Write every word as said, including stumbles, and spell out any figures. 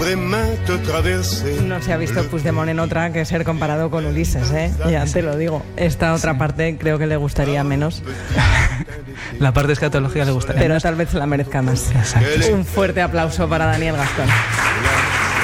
No se ha visto Puigdemont en otra que ser comparado con Ulises, ¿eh? Ya te lo digo. Esta otra sí. parte creo que le gustaría menos. La parte de escatología le gustaría Pero menos. tal vez se la merezca más. Exacto. Un fuerte aplauso para Daniel Gastón.